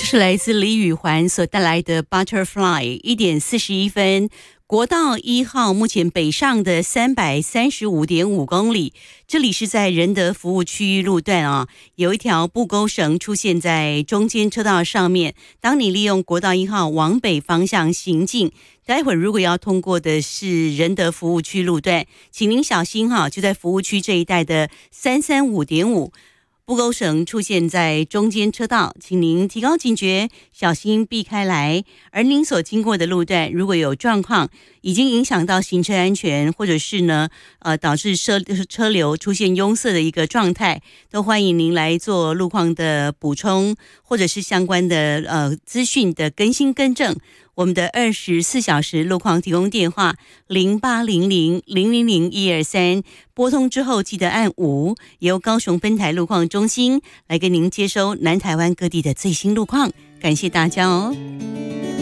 这是来自李宇环所带来的 Butterfly。 1点41分，国道1号目前北上的335.5公里，这里是在仁德服务区路段啊，有一条布钩绳出现在中间车道上面。当你利用国道1号往北方向行进，待会儿如果要通过的是仁德服务区路段，请您小心哈，就在服务区这一带的335.5。布钩绳出现在中间车道，请您提高警觉，小心避开来。而您所经过的路段如果有状况，已经影响到行车安全，或者是呢导致车流出现拥塞的一个状态，都欢迎您来做路况的补充，或者是相关的资讯的更新更正。我们的24小时路况提供电话0800000123，拨通之后记得按5，由高雄分台路况中心来跟您接收南台湾各地的最新路况。感谢大家哦。